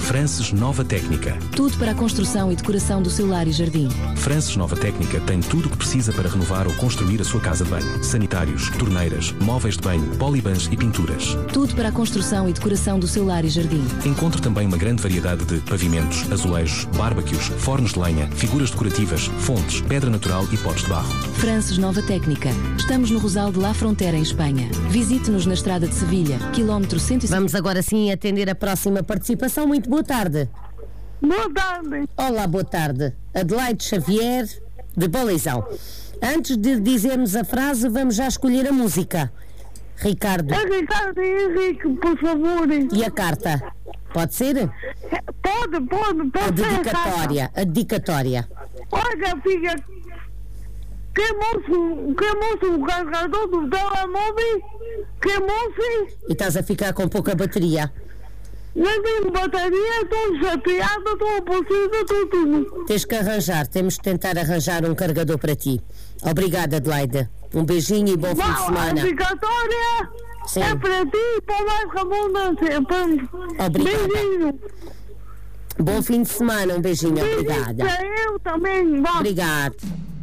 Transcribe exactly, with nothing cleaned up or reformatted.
Frances Nova Técnica. Tudo para a construção e decoração do seu lar e jardim. Frances Nova Técnica tem tudo o que precisa para renovar ou construir a sua casa de banho. Sanitários, torneiras, móveis de banho, polibans e pinturas. Tudo para a construção e decoração do seu lar e jardim. Encontre também uma grande variedade de pavimentos, azulejos, bárbaquios, fornos de lenha, figuras decorativas, fontes, pedra natural e potes de barro. Frances Nova Técnica. Estamos no Rosal de La Frontera, em Espanha. Visite-nos na estrada de Sevilha, quilómetro cento e cinquenta. Vamos agora sim atender a próxima participação. Muito boa tarde. Boa tarde. Olá, boa tarde. Adelaide Xavier, de Balizão. Antes de dizermos a frase, vamos já escolher a música. Ricardo. É Ricardo e Henrique, por favor. E a carta? Pode ser? Pode, pode, pode A ser dedicatória. A dedicatória. Olha, filha, queimou-se queimou o carregador do telemóvel, queimou-se, E estás a ficar com pouca bateria. não tenho bateria, estou chateada, estou aborrecida, estou tudo. Tens que arranjar, temos que tentar arranjar um carregador para ti. Obrigada, Adelaide. Um beijinho e bom fim de Não, a semana. dedicatória Sim. é para ti e para mais abundância. Obrigada. Beijinho. Bom fim de semana, um beijinho, Beijinho obrigada. para eu também. Vá. Obrigado.